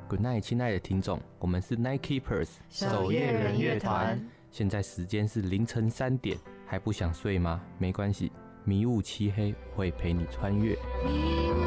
Good night， 亲爱的听众，我们是 Night Keepers 守夜人乐团。 现在时间是凌晨3点，还不想睡吗？没关系，迷雾漆黑会陪你穿越。